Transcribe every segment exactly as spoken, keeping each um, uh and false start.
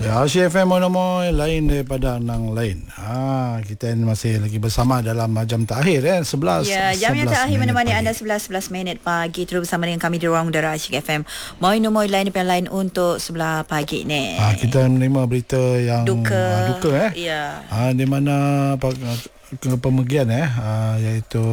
Ya, Asyik F M Monomoy lain daripada nang lain. Ha, kita masih lagi bersama dalam jam terakhir eh sebelas. Ya, jam yang terakhir menemani pagi. anda sebelas sebelas minit pagi terus bersama dengan kami di ruang udara Asyik F M. Monomoy lain daripada lain untuk sebelah pagi ni. Ha, kita menerima berita yang duka, uh, duka eh. Ya. Ha, di mana pemergian eh uh, iaitu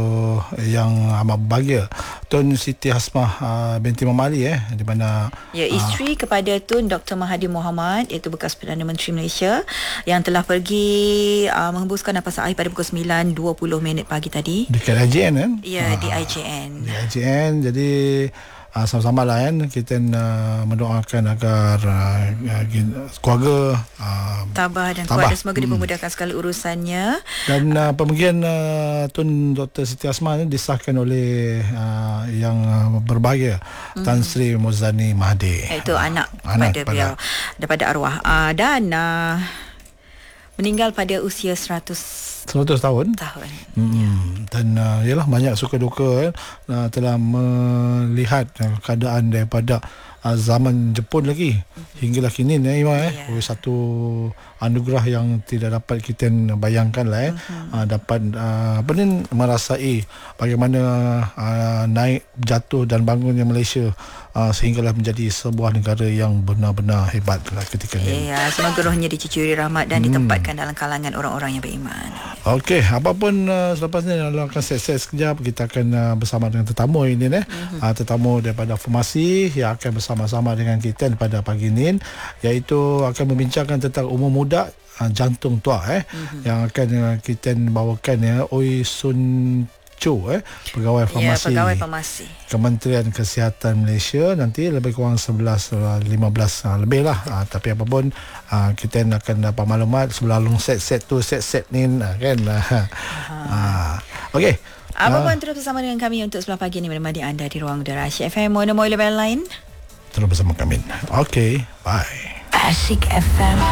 yang amat berbahagia Tun Siti Hasmah uh, binti Muhammad Ali eh di mana ya isteri uh, kepada Tun Doktor Mahathir Mohamad, iaitu bekas Perdana Menteri Malaysia yang telah pergi uh, menghembuskan nafas akhir pada pukul sembilan dua puluh minit pagi tadi dekat I J N kan. Ya, uh, di I J N. Di I J N. Jadi Uh, sama-sama lah kan kita uh, mendoakan agar uh, uh, keluarga uh, tabah dan tabah. kuat dan semoga hmm. dipermudahkan segala urusannya. Dan uh, pemergian uh, Tun Doktor Siti Hasmah ni disahkan oleh uh, yang uh, berbahagia hmm. Tan Sri Muzani Mahathir, iaitu anak, anak pada beliau daripada arwah uh, dan uh, meninggal pada usia seratus tahun. tahun. Hmm. Ya. Dan uh, yalah banyak suka duka eh, uh, telah melihat uh, keadaan daripada uh, zaman Jepun lagi mm-hmm. hinggalah kini eh, Ima, eh. Yeah. Satu anugerah yang tidak dapat kita bayangkan lah eh. Mm-hmm. uh, dapat uh, apa ni merasai bagaimana uh, naik jatuh dan bangunnya Malaysia uh, sehinggalah menjadi sebuah negara yang benar-benar hebat lah ketika ini. Ya, semoga rohnya dicucuri rahmat dan hmm. ditempatkan dalam kalangan orang-orang yang beriman. Okey, apapun uh, selepas ni dalam akan set-set sekejap kita akan uh, bersama dengan tetamu ini eh. Mm-hmm. Uh, tetamu daripada Formasi yang akan bersama-sama dengan kita pada pagi ini, iaitu akan membincangkan tentang umur muda uh, jantung tua eh mm-hmm. yang akan uh, kita bawakan ya Oi Sun Cho eh pegawai farmasi, ya, pegawai farmasi Kementerian Kesihatan Malaysia, nanti lebih kurang sebelas lima belas uh, lebih lah uh, tapi apapun uh, kita akan dapat maklumat sebelum set-set tu set-set ni uh, kan uh, okey. Apapun uh, terus bersama dengan kami untuk sebelah pagi ni menemani anda di ruang udara Asyik F M Monomoy level lain. Terus bersama kami. Okey, bye. Asyik F M.